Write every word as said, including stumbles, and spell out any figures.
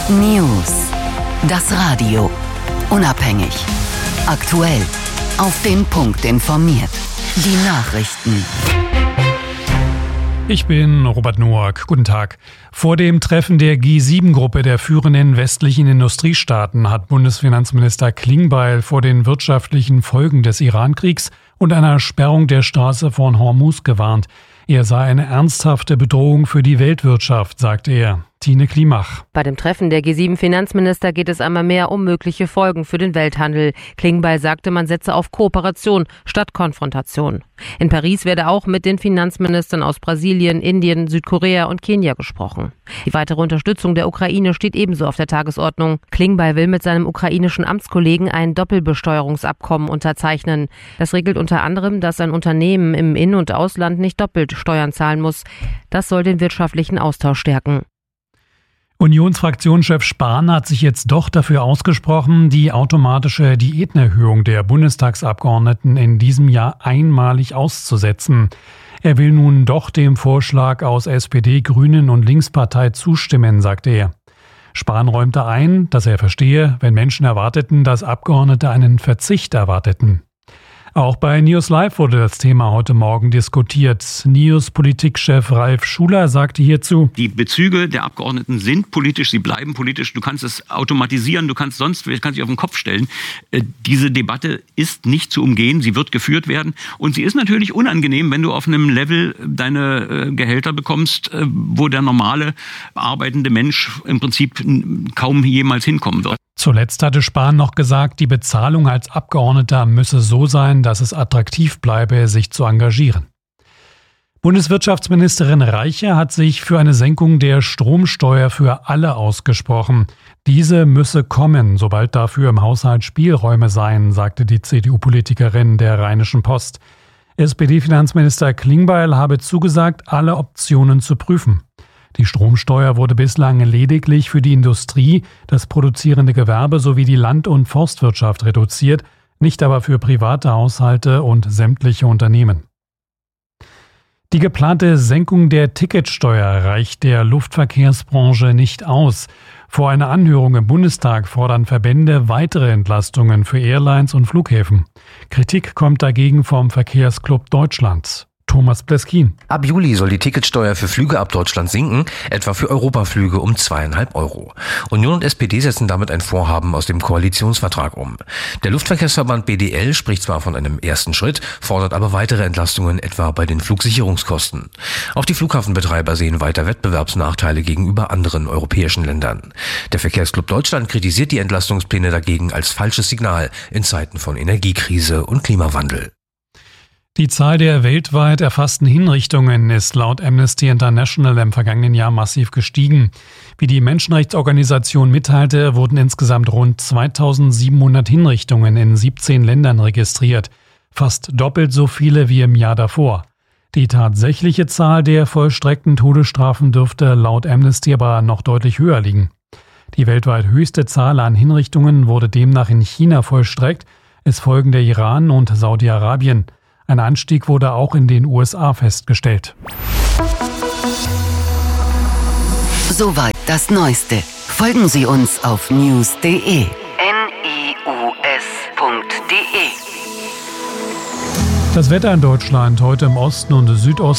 News. Das Radio. Unabhängig. Aktuell. Auf den Punkt informiert. Die Nachrichten. Ich bin Robert Noack. Guten Tag. Vor dem Treffen der G sieben Gruppe der führenden westlichen Industriestaaten hat Bundesfinanzminister Klingbeil vor den wirtschaftlichen Folgen des Iran-Kriegs und einer Sperrung der Straße von Hormuz gewarnt. Er sei eine ernsthafte Bedrohung für die Weltwirtschaft, sagte er. Tine Klimach. Bei dem Treffen der G sieben Finanzminister geht es einmal mehr um mögliche Folgen für den Welthandel. Klingbeil sagte, man setze auf Kooperation statt Konfrontation. In Paris werde auch mit den Finanzministern aus Brasilien, Indien, Südkorea und Kenia gesprochen. Die weitere Unterstützung der Ukraine steht ebenso auf der Tagesordnung. Klingbeil will mit seinem ukrainischen Amtskollegen ein Doppelbesteuerungsabkommen unterzeichnen. Das regelt unter anderem, dass ein Unternehmen im In- und Ausland nicht doppelt Steuern zahlen muss. Das soll den wirtschaftlichen Austausch stärken. Unionsfraktionschef Spahn hat sich jetzt doch dafür ausgesprochen, die automatische Diätenerhöhung der Bundestagsabgeordneten in diesem Jahr einmalig auszusetzen. Er will nun doch dem Vorschlag aus S P D, Grünen und Linkspartei zustimmen, sagte er. Spahn räumte ein, dass er verstehe, wenn Menschen erwarteten, dass Abgeordnete einen Verzicht erwarteten. Auch bei News Live wurde das Thema heute Morgen diskutiert. News-Politikchef Ralf Schuler sagte hierzu: Die Bezüge der Abgeordneten sind politisch, sie bleiben politisch. Du kannst es automatisieren, du kannst sonst, kannst dich auf den Kopf stellen. Äh, diese Debatte ist nicht zu umgehen, sie wird geführt werden. Und sie ist natürlich unangenehm, wenn du auf einem Level deine äh, Gehälter bekommst, äh, wo der normale arbeitende Mensch im Prinzip kaum jemals hinkommen wird. Zuletzt hatte Spahn noch gesagt, die Bezahlung als Abgeordneter müsse so sein, dass es attraktiv bleibe, sich zu engagieren. Bundeswirtschaftsministerin Reiche hat sich für eine Senkung der Stromsteuer für alle ausgesprochen. Diese müsse kommen, sobald dafür im Haushalt Spielräume seien, sagte die C D U-Politikerin der Rheinischen Post. S P D-Finanzminister Klingbeil habe zugesagt, alle Optionen zu prüfen. Die Stromsteuer wurde bislang lediglich für die Industrie, das produzierende Gewerbe sowie die Land- und Forstwirtschaft reduziert, nicht aber für private Haushalte und sämtliche Unternehmen. Die geplante Senkung der Ticketsteuer reicht der Luftverkehrsbranche nicht aus. Vor einer Anhörung im Bundestag fordern Verbände weitere Entlastungen für Airlines und Flughäfen. Kritik kommt dagegen vom Verkehrsclub Deutschland. Thomas Pleskin. Ab Juli soll die Ticketsteuer für Flüge ab Deutschland sinken, etwa für Europaflüge um zweieinhalb Euro. Union und S P D setzen damit ein Vorhaben aus dem Koalitionsvertrag um. Der Luftverkehrsverband B D L spricht zwar von einem ersten Schritt, fordert aber weitere Entlastungen, etwa bei den Flugsicherungskosten. Auch die Flughafenbetreiber sehen weiter Wettbewerbsnachteile gegenüber anderen europäischen Ländern. Der Verkehrsclub Deutschland kritisiert die Entlastungspläne dagegen als falsches Signal in Zeiten von Energiekrise und Klimawandel. Die Zahl der weltweit erfassten Hinrichtungen ist laut Amnesty International im vergangenen Jahr massiv gestiegen. Wie die Menschenrechtsorganisation mitteilte, wurden insgesamt rund zweitausendsiebenhundert Hinrichtungen in siebzehn Ländern registriert. Fast doppelt so viele wie im Jahr davor. Die tatsächliche Zahl der vollstreckten Todesstrafen dürfte laut Amnesty aber noch deutlich höher liegen. Die weltweit höchste Zahl an Hinrichtungen wurde demnach in China vollstreckt. Es folgen der Iran und Saudi-Arabien. Ein Anstieg wurde auch in den U S A festgestellt. Soweit das Neueste. Folgen Sie uns auf news punkt de. N I U S punkt de. Das Wetter in Deutschland heute im Osten und Südosten.